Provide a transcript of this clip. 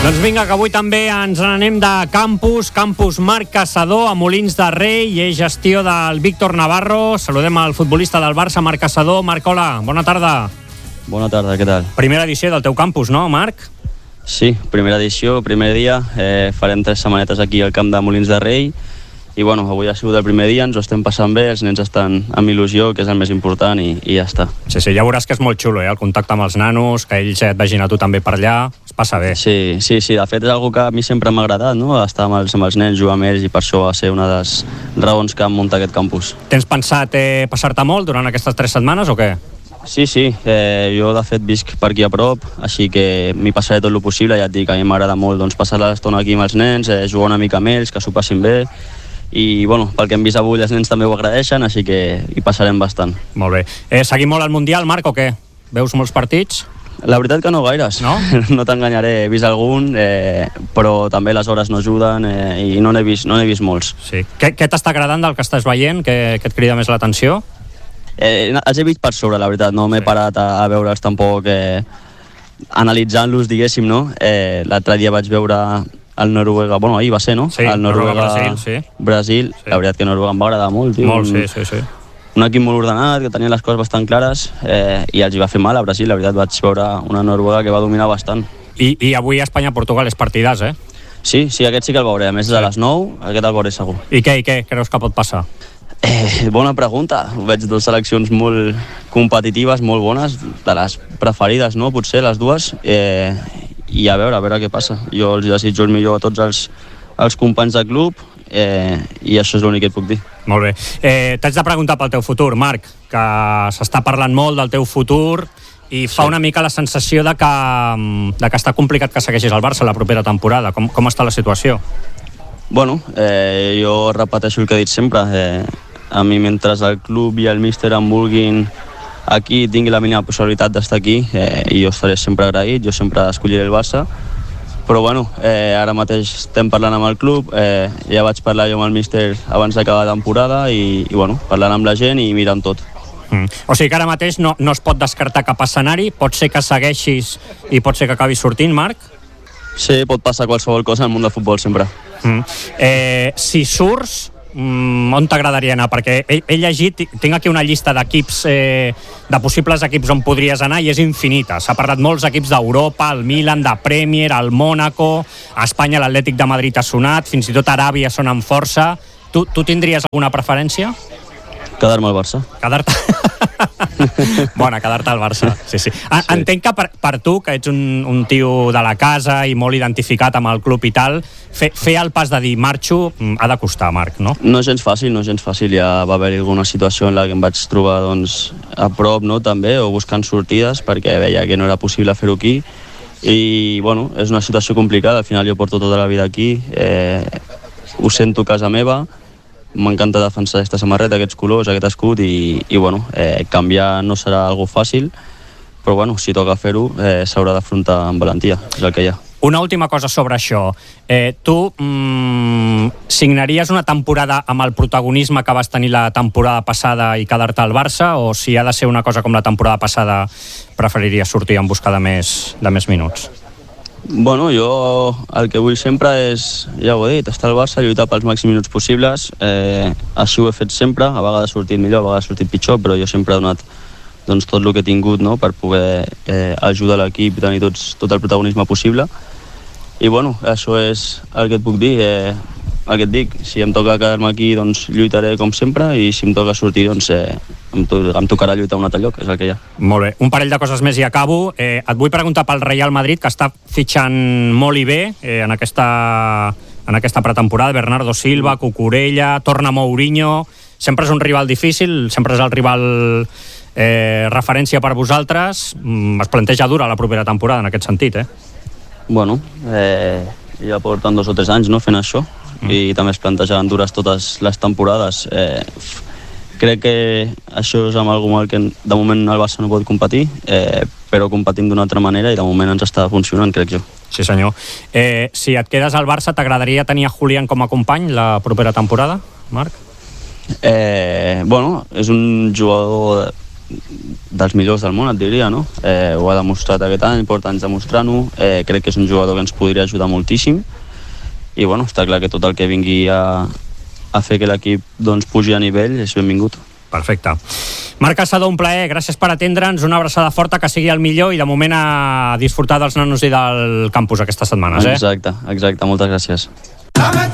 Doncs vinga, que avui també ens n'anem de campus Marc Caçador, a Molins de Rei, i és gestió del Víctor Navarro. Saludem al futbolista del Barça, Marc Caçador. Marc, hola, bona tarda. Bona tarda, què tal? Primera edició del teu campus, no, Marc? Sí, primera edició, primer dia. Farem 3 setmanetes aquí al camp de Molins de Rei. I bueno, avui ha sigut el primer dia, ens ho estem passant bé, els nens estan amb il·lusió, que és el més important, i ja està. Sí, ja veuràs que és molt xulo, el contacte amb els nanos, que ells et vegin a tu també per allà, es passa bé. Sí, de fet és una que a mi sempre m'ha agradat, no? Estar amb els nens, jugar amb ells, i per això va ser una de les raons que vam muntar aquest campus. Tens pensat passar-te molt durant aquestes 3 setmanes o què? Sí, jo de fet visc per aquí a prop, així que m'hi passaré tot el possible. Ja et dic, a mi m'agrada molt passar l'estona aquí amb els nens, jugar una mica amb ells, que s'ho passin bé, i bueno, pel que hem vist avui els nens també ho agraeixen, així que hi passarem bastant. Molt bé. Seguim molt el Mundial, Marc, o què? Veus molts partits? La veritat que no gaires, no? No t'enganyaré, he vist algun, però també les hores no ajuden, i no n'he vist molts. Sí. Què t'està agradant del que estàs veient? Què et crida més l'atenció? Els he vist per sobre, la veritat, no m'he parat a veure'ls tampoc, analitzant-los, diguéssim, no? L'altre dia vaig veure el Noruega, bueno, ahir va ser, no? Sí, el Noruega-Brasil, sí. Brasil, sí. La veritat que Noruega em va agradar molt, tio. Molt, sí. Un equip molt ordenat, que tenia les coses bastant clares, i els hi va fer mal a Brasil, la veritat, vaig veure una Noruega que va dominar bastant. I avui Espanya-Portugal és partidàs, eh? Sí, aquest sí que el veuré, a més de les 9, aquest el veuré segur. I què creus que pot passar? Bona pregunta. Veig 2 seleccions molt competitives, molt bones, de les preferides, no? Potser les dues, i a veure què passa. Jo els desitjo el millor a tots els companys del club, i això és l'únic que et puc dir. Molt bé. T'haig de preguntar pel teu futur, Marc, que s'està parlant molt del teu futur i fa una mica la sensació de que està complicat que segueixis al Barça la propera temporada. Com està la situació? Bueno, jo repeteixo el que he dit sempre. A mi, mentre el club i el míster em vulguin aquí, tingui la mínima possibilitat d'estar aquí, i jo estaré sempre agraït, jo sempre escolliré el Barça. Però bueno, ara mateix estem parlant amb el club, ja vaig parlar jo amb el míster abans d'acabar la temporada, i bueno, parlant amb la gent i mirant tot. O sigui que ara mateix no es pot descartar cap escenari, pot ser que segueixis i pot ser que acabis sortint, Marc? Sí, pot passar qualsevol cosa al món del futbol sempre. Si surts, on t'agradaria anar? Perquè he llegit, tinc aquí una llista d'equips, de possibles equips on podries anar, i és infinita. S'ha parlat molts equips d'Europa, el Milan, de Premier, el Mónaco, a Espanya l'Atlètic de Madrid ha sonat, fins i tot Aràbia sona amb força. Tu tindries alguna preferència? Quedar-me al Barça. Bona, quedar-te al Barça. Sí. Entenc que per tu, que ets un tio de la casa i molt identificat amb el club i tal, fer el pas de dir marxo ha de costar, Marc, no? No és gens fàcil. Ja va haver-hi alguna situació en la que em vaig trobar a prop, no, també, o buscant sortides, perquè veia que no era possible fer-ho aquí. I, bueno, és una situació complicada. Al final jo porto tota la vida aquí, ho sento casa meva, m'encanta defensar aquesta samarreta, aquests colors, aquest escut, i bueno, canviar no serà algo fàcil, però bueno, si toca fer-ho, s'haurà d'afrontar amb valentia, és el que hi ha. Una última cosa sobre això. Tu signaries una temporada amb el protagonisme que vas tenir la temporada passada i quedar-te al Barça, o si ha de ser una cosa com la temporada passada preferiries sortir en busca de més minuts? Bueno, jo el que vull sempre és, ja ho he dit, estar al Barça, lluitar pels màxims minuts possibles. Així ho he fet sempre, a vegades ha sortit millor, a vegades ha sortit pitjor, però jo sempre he donat tot el que he tingut, no?, per poder ajudar l'equip i tenir tot el protagonisme possible. I bueno, això és el que et puc dir. El que et dic, si em toca quedar-me aquí, doncs lluitaré com sempre, i si em toca sortir, doncs em tocarà lluitar a un altre lloc, és el que hi ha. Molt bé, un parell de coses més i acabo. Et vull preguntar pel Real Madrid, que està fitxant molt i bé en aquesta pretemporada. Bernardo Silva, Cucurella, torna Mourinho. Sempre és un rival difícil, sempre és el rival referència per vosaltres. Es planteja dura la propera temporada en aquest sentit, Bueno, ja porten 2 o 3 anys, no, fent això, i també es plantejaven dures totes les temporades. Crec que això és amb algú que de moment el Barça no pot competir, però competint d'una altra manera, i de moment ens està funcionant, crec jo. Sí, senyor. Si et quedes al Barça, t'agradaria tenir a Julián com a company la propera temporada, Marc? Bueno, és un jugador dels millors del món, et diria, no? Ho ha demostrat aquest any, porta anys demostrant-ho, crec que és un jugador que ens podria ajudar moltíssim i bueno, està clar que tot el que vingui a fer que l'equip doncs, pugi a nivell és benvingut. Perfecte. Marc Caçador, un plaer, gràcies per atendre'ns, una abraçada forta, que sigui el millor i de moment a disfrutar dels nanos i del campus aquestes setmanes. Exacte, moltes gràcies.